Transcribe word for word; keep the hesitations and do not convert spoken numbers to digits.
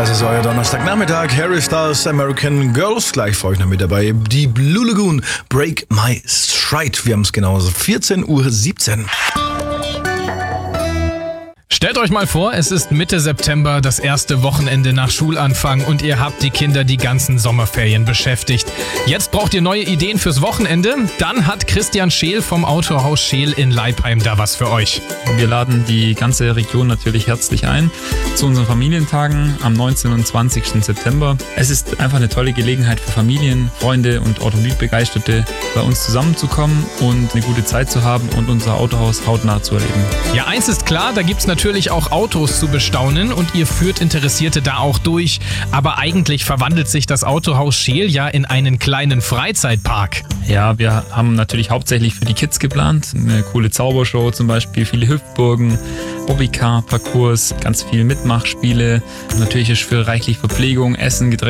Das ist euer Donnerstagnachmittag. Harry Styles, American Girls. Gleich für euch noch mit dabei. Die Blue Lagoon, Break My Stride. Wir haben es genauso. vierzehn Uhr siebzehn. Stellt euch mal vor, es ist Mitte September, das erste Wochenende nach Schulanfang und ihr habt die Kinder die ganzen Sommerferien beschäftigt. Jetzt braucht ihr neue Ideen fürs Wochenende? Dann hat Christian Scheel vom Autohaus Scheel in Leipheim da was für euch. Wir laden die ganze Region natürlich herzlich ein zu unseren Familientagen am neunzehnten und zwanzigsten September. Es ist einfach eine tolle Gelegenheit für Familien, Freunde und Automobilbegeisterte, bei uns zusammenzukommen und eine gute Zeit zu haben und unser Autohaus hautnah zu erleben. Ja, eins ist klar, da gibt's natürlich auch Autos zu bestaunen und ihr führt Interessierte da auch durch. Aber eigentlich verwandelt sich das Autohaus Scheel ja in einen kleinen Freizeitpark. Ja, wir haben natürlich hauptsächlich für die Kids geplant. Eine coole Zaubershow zum Beispiel, viele Hüpfburgen, Bobbycar-Parcours, ganz viel Mitmachspiele. Natürlich ist für reichlich Verpflegung, Essen, Getränke